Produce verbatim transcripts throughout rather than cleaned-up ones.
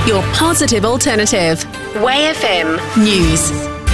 your positive alternative. Way F M News.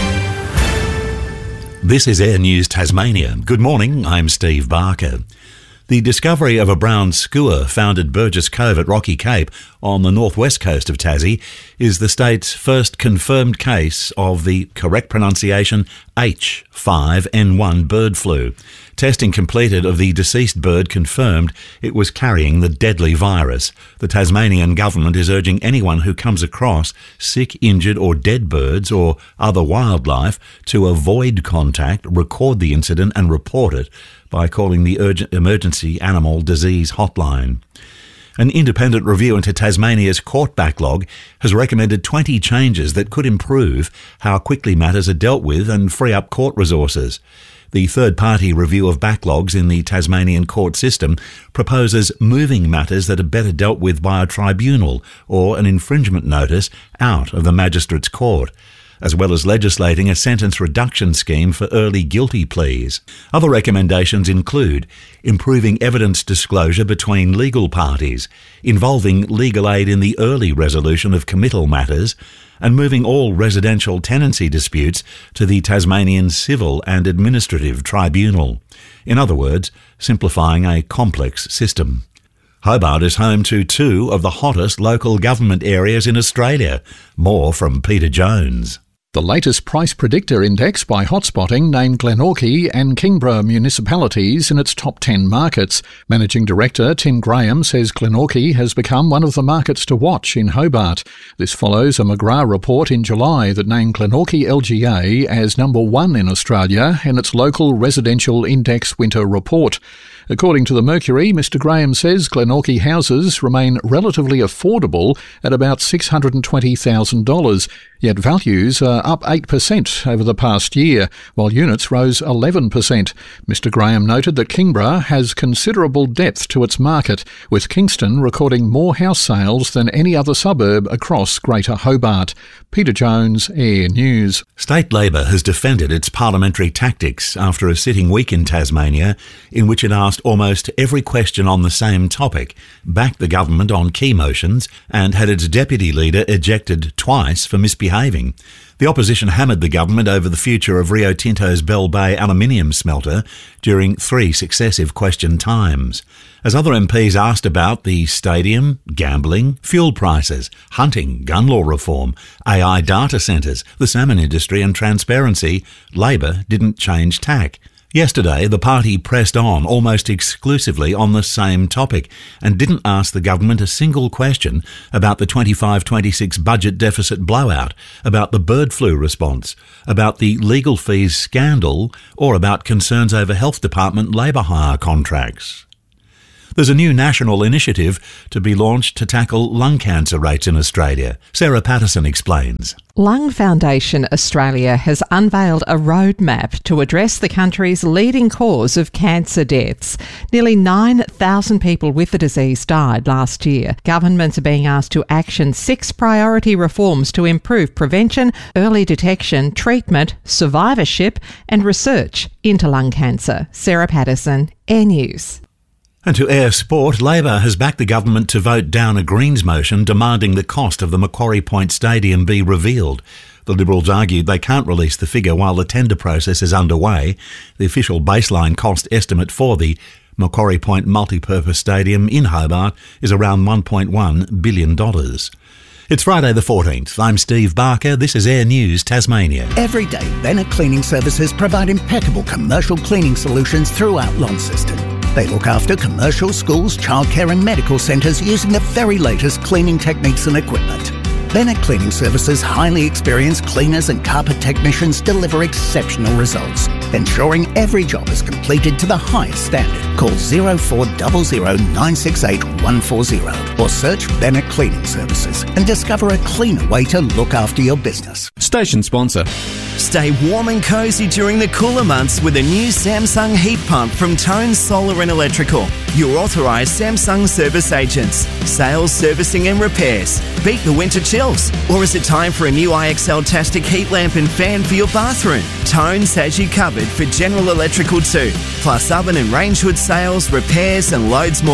This is Air News Tasmania. Good morning, I'm Steve Barker. The discovery of a brown skua found at Burgess Cove at Rocky Cape on the northwest coast of Tassie is the state's first confirmed case of the correct pronunciation H five N one bird flu. Testing completed of the deceased bird confirmed it was carrying the deadly virus. The Tasmanian government is urging anyone who comes across sick, injured or dead birds or other wildlife to avoid contact, record the incident and report it by calling the urgent emergency animal disease hotline. An independent review into Tasmania's court backlog has recommended twenty changes that could improve how quickly matters are dealt with and free up court resources. The third-party review of backlogs in the Tasmanian court system proposes moving matters that are better dealt with by a tribunal or an infringement notice out of the magistrate's court, as well as legislating a sentence reduction scheme for early guilty pleas. Other recommendations include improving evidence disclosure between legal parties, involving legal aid in the early resolution of committal matters, and moving all residential tenancy disputes to the Tasmanian Civil and Administrative Tribunal. In other words, simplifying a complex system. Hobart is home to two of the hottest local government areas in Australia. More from Peter Jones. The latest price predictor index by Hotspotting named Glenorchy and Kingborough municipalities in its top ten markets. Managing Director Tim Graham says Glenorchy has become one of the markets to watch in Hobart. This follows a McGrath report in July that named Glenorchy L G A as number one in Australia in its local residential index winter report. According to the Mercury, Mister Graham says Glenorchy houses remain relatively affordable at about six hundred twenty thousand dollars, yet values are up eight percent over the past year, while units rose eleven percent. Mister Graham noted that Kingborough has considerable depth to its market, with Kingston recording more house sales than any other suburb across Greater Hobart. Peter Jones, Air News. State Labor has defended its parliamentary tactics after a sitting week in Tasmania in which it asked almost every question on the same topic, backed the government on key motions, and had its deputy leader ejected twice for misbehaving. The opposition hammered the government over the future of Rio Tinto's Bell Bay aluminium smelter during three successive question times. As other M Ps asked about the stadium, gambling, fuel prices, hunting, gun law reform, A I data centres, the salmon industry and transparency, Labor didn't change tack. Yesterday, the party pressed on almost exclusively on the same topic and didn't ask the government a single question about the twenty-five twenty-six budget deficit blowout, about the bird flu response, about the legal fees scandal, or about concerns over Health Department labour hire contracts. There's a new national initiative to be launched to tackle lung cancer rates in Australia. Sarah Patterson explains. Lung Foundation Australia has unveiled a roadmap to address the country's leading cause of cancer deaths. Nearly nine thousand people with the disease died last year. Governments are being asked to action six priority reforms to improve prevention, early detection, treatment, survivorship and research into lung cancer. Sarah Patterson, Air News. And to Air Sport, Labor has backed the government to vote down a Greens motion demanding the cost of the Macquarie Point Stadium be revealed. The Liberals argued they can't release the figure while the tender process is underway. The official baseline cost estimate for the Macquarie Point Multipurpose Stadium in Hobart is around one point one billion dollars. It's Friday the fourteenth. I'm Steve Barker. This is Air News Tasmania. Every day, Bennett Cleaning Services provide impeccable commercial cleaning solutions throughout Launceston. They look after commercial, schools, childcare and medical centres using the very latest cleaning techniques and equipment. Bennett Cleaning Services' highly experienced cleaners and carpet technicians deliver exceptional results, ensuring every job is completed to the highest standard. Call zero four zero zero nine six eight one four zero or search Bennett Cleaning Services and discover a cleaner way to look after your business. Station sponsor. Stay warm and cosy during the cooler months with a new Samsung heat pump from Tone Solar and Electrical. Your authorised Samsung service agents. Sales, servicing and repairs. Beat the winter chills. Or is it time for a new I X L-tastic heat lamp and fan for your bathroom? Tones has you covered for General Electrical too. Plus oven and range hood sales, repairs and loads more.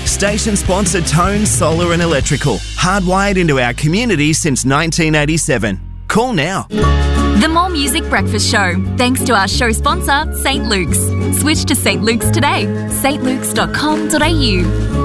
Station sponsor Tone Solar and Electrical. Hardwired into our community since nineteen eighty-seven. Call now. The More Music Breakfast Show, thanks to our show sponsor, Saint Luke's. Switch to Saint Luke's today. s t luke's dot com dot a u.